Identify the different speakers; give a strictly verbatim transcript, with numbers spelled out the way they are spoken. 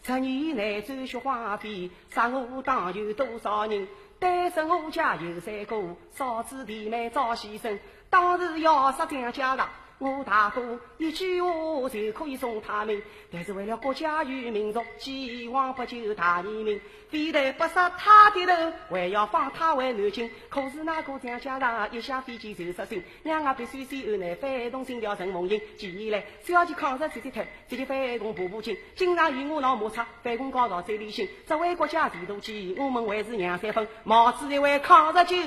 Speaker 1: 十年来走雪花飞，杀我党有多少人？单身我家有三个，嫂子弟妹早牺牲。当时要杀将家长，我大哥一句话就可以送他命，但是为了国家与民族，希望不救他一命，非得不杀他的头，还要放他回南京。可是那个将家长一下飞机就失信，两个必须随后呢反动心跳成梦境。起来小姐抗日这些头，这些反动步步进，经常与我闹摩擦，反攻高潮最理性，只为国家地图机，我们还是两三分，毛子一位抗日救